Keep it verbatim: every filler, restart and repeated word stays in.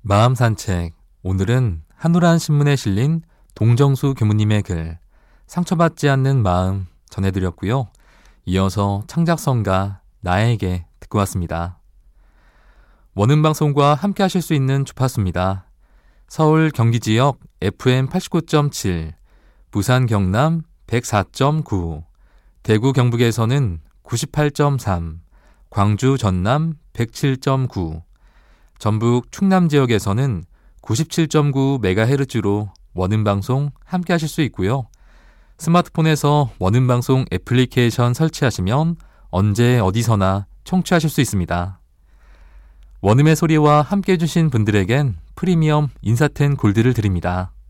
마음 산책. 오늘은 한우란 신문에 실린 동정수 교무님의 글 상처받지 않는 마음 전해드렸고요. 이어서 창작성가 나에게 듣고 왔습니다. 원음방송과 함께 하실 수 있는 주파수입니다. 서울 경기 지역 에프엠 팔십구 점 칠, 부산 경남 백사 점 구, 대구 경북에서는 구십팔 점 삼, 광주 전남 백칠 점 구, 전북 충남 지역에서는 구십칠 점 구 메가헤르츠로 원음방송 함께 하실 수 있고요. 스마트폰에서 원음방송 애플리케이션 설치하시면 언제 어디서나 청취하실 수 있습니다. 원음의 소리와 함께 해주신 분들에겐 프리미엄 인사텐 골드를 드립니다.